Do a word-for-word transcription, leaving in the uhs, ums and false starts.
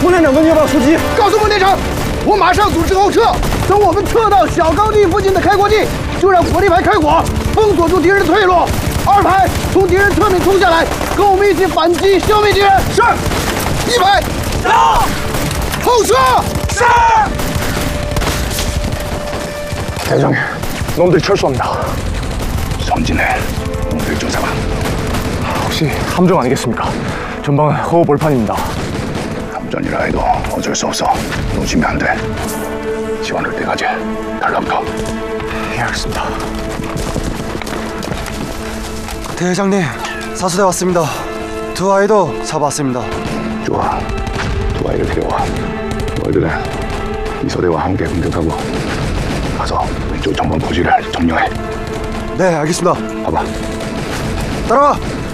副连长跟约报出击， 告诉孟连长，我马上组织后撤。等我们撤到小高地附近的开火地，就让火力排开火，封锁住敌人的退路。二排从敌人侧面冲下来，跟我们一起反击，消灭敌人。是。一排到，后撤。是。 대장님, 놈들이 철수합니다. 섬진해, 놈들 쫓아가. 혹시 함정 아니겠습니까? 전방은 호흡 벌판입니다. 함정이라 해도 어쩔 수 없어. 놓치면 안 돼. 지원할 때까지 달라붙어. 예, 알겠습니다. 대장님, 사수대 왔습니다. 두 아이도 잡았습니다. 좋아, 두 아이를 데려와. 너희들은 이소대와 함께 공격하고 가서 왼쪽 전방 포지를 점령해. 네, 알겠습니다. 봐봐. 따라와!